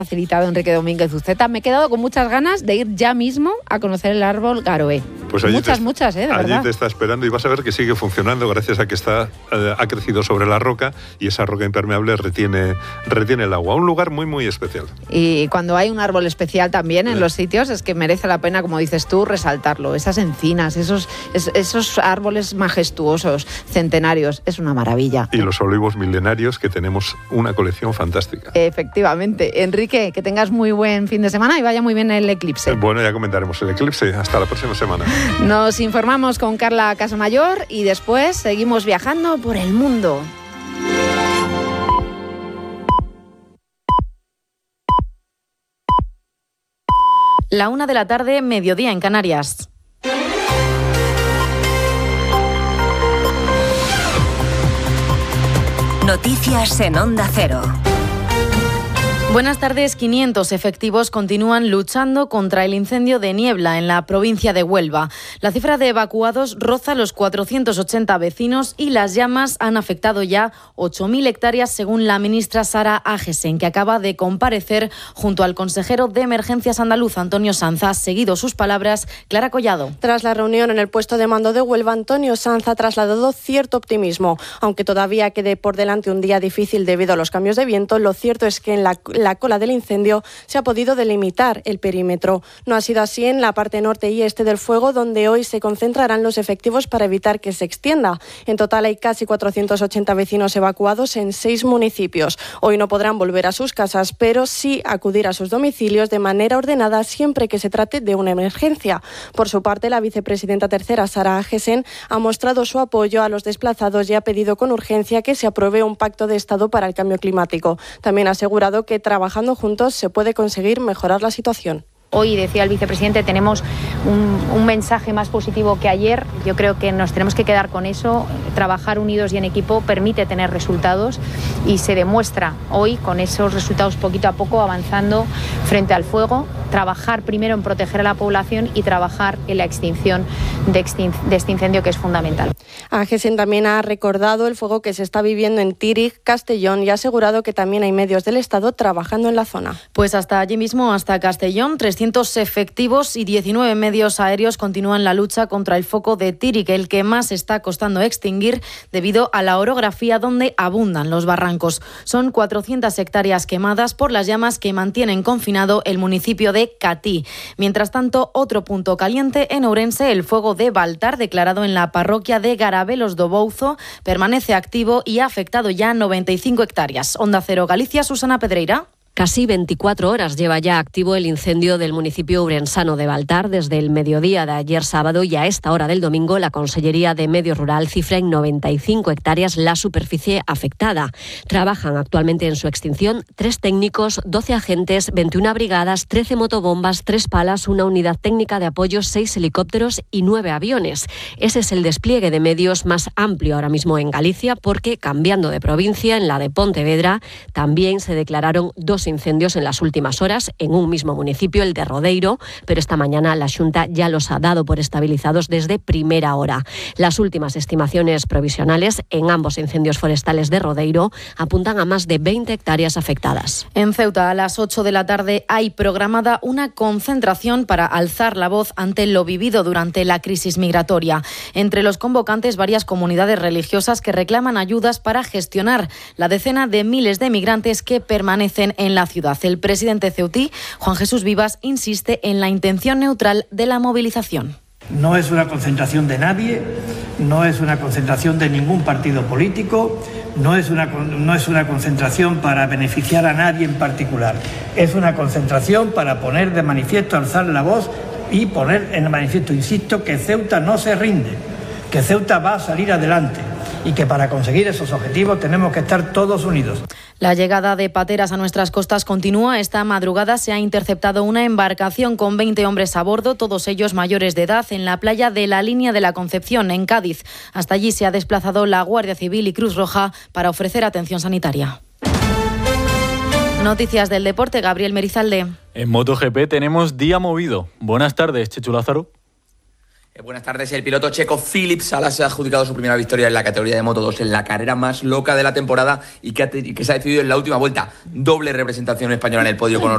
facilitado Enrique Domínguez Uceta. Me he quedado con muchas ganas de ir ya mismo a conocer el árbol Garoé. Pues muchas, de verdad. Allí te está esperando y vas a ver que sigue funcionando gracias a que ha crecido sobre la roca y esa roca impermeable retiene el agua. Un lugar muy, muy especial. Y cuando hay un árbol especial también en los sitios, es que merece la pena, como dices tú, resaltarlo. Esas encinas, esos árboles majestuosos, centenarios, es una maravilla. Y los olivos milenarios, que tenemos una colección fantástica. Efectivamente. Enrique, que tengas muy buen fin de semana y vaya muy bien el eclipse. Bueno, ya comentaremos el eclipse. Hasta la próxima semana. Nos informamos con Carla Casamayor y después seguimos viajando por el mundo. La 1 de la tarde, mediodía en Canarias. Noticias en Onda Cero. Buenas tardes. 500 efectivos continúan luchando contra el incendio de Niebla en la provincia de Huelva. La cifra de evacuados roza los 480 vecinos y las llamas han afectado ya 8.000 hectáreas, según la ministra Sara Agesen, que acaba de comparecer junto al consejero de Emergencias andaluz, Antonio Sanz. Ha seguido sus palabras Clara Collado. Tras la reunión en el puesto de mando de Huelva, Antonio Sanz ha trasladado cierto optimismo. Aunque todavía quede por delante un día difícil debido a los cambios de viento, lo cierto es que en la cola del incendio se ha podido delimitar el perímetro. No ha sido así en la parte norte y este del fuego, donde hoy se concentrarán los efectivos para evitar que se extienda. En total hay casi 480 vecinos evacuados en 6 municipios. Hoy no podrán volver a sus casas, pero sí acudir a sus domicilios de manera ordenada siempre que se trate de una emergencia. Por su parte, la vicepresidenta tercera, Sara Agesen, ha mostrado su apoyo a los desplazados y ha pedido con urgencia que se apruebe un pacto de Estado para el cambio climático. También ha asegurado que trabajando juntos se puede conseguir mejorar la situación. Hoy, decía el vicepresidente, tenemos un mensaje más positivo que ayer. Yo creo que nos tenemos que quedar con eso. Trabajar unidos y en equipo permite tener resultados y se demuestra hoy con esos resultados poquito a poco avanzando frente al fuego. Trabajar primero en proteger a la población y trabajar en la extinción de este incendio, que es fundamental. Agesen también ha recordado el fuego que se está viviendo en Tírig, Castellón, y ha asegurado que también hay medios del Estado trabajando en la zona. Pues hasta allí mismo, hasta Castellón, 300 efectivos y 19 medios aéreos continúan la lucha contra el foco de Tírig, el que más está costando extinguir debido a la orografía donde abundan los barrancos. Son 400 hectáreas quemadas por las llamas que mantienen confinado el municipio de Catí. Mientras tanto, otro punto caliente en Ourense, el fuego de Baltar, declarado en la parroquia de Garabelos do Bouzo, permanece activo y ha afectado ya 95 hectáreas. Onda Cero Galicia, Susana Pedreira. Casi 24 horas lleva ya activo el incendio del municipio ourensano de Baltar. Desde el mediodía de ayer sábado y a esta hora del domingo, la Consellería de Medio Rural cifra en 95 hectáreas la superficie afectada. Trabajan actualmente en su extinción 3 técnicos, 12 agentes, 21 brigadas, 13 motobombas, 3 palas, una unidad técnica de apoyo, 6 helicópteros y 9 aviones. Ese es el despliegue de medios más amplio ahora mismo en Galicia, porque, cambiando de provincia, en la de Pontevedra también se declararon 2 incendios en las últimas horas en un mismo municipio, el de Rodeiro, pero esta mañana la Xunta ya los ha dado por estabilizados desde primera hora. Las últimas estimaciones provisionales en ambos incendios forestales de Rodeiro apuntan a más de 20 hectáreas afectadas. En Ceuta, a las 8 de la tarde, hay programada una concentración para alzar la voz ante lo vivido durante la crisis migratoria. Entre los convocantes, varias comunidades religiosas que reclaman ayudas para gestionar la decena de miles de migrantes que permanecen en la ciudad. El presidente ceutí, Juan Jesús Vivas, insiste en la intención neutral de la movilización. No es una concentración de nadie, no es una concentración de ningún partido político, no es una concentración para beneficiar a nadie en particular. Es una concentración para poner de manifiesto, alzar la voz y poner en manifiesto, insisto, que Ceuta no se rinde, que Ceuta va a salir adelante y que para conseguir esos objetivos tenemos que estar todos unidos. La llegada de pateras a nuestras costas continúa. Esta madrugada se ha interceptado una embarcación con 20 hombres a bordo, todos ellos mayores de edad, en la playa de la Línea de la Concepción, en Cádiz. Hasta allí se ha desplazado la Guardia Civil y Cruz Roja para ofrecer atención sanitaria. Noticias del deporte, Gabriel Merizalde. En MotoGP tenemos día movido. Buenas tardes, Chechu Lázaro. Buenas tardes. El piloto checo Filip Sala se ha adjudicado su primera victoria en la categoría de Moto2 en la carrera más loca de la temporada y que se ha decidido en la última vuelta. Doble representación española en el podio con